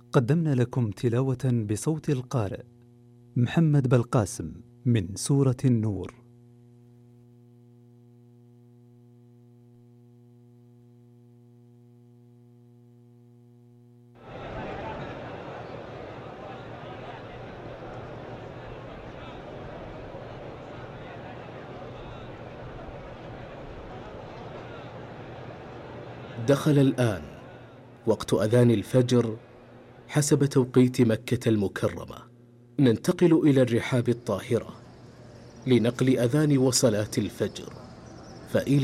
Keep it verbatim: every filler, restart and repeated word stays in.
قدمنا لكم تلاوة بصوت القارئ محمد بالقاسم من سورة النور. دخل الآن وقت أذان الفجر حسب توقيت مكة المكرمة. ننتقل إلى الرحاب الطاهرة لنقل أذان وصلاة الفجر، فإلى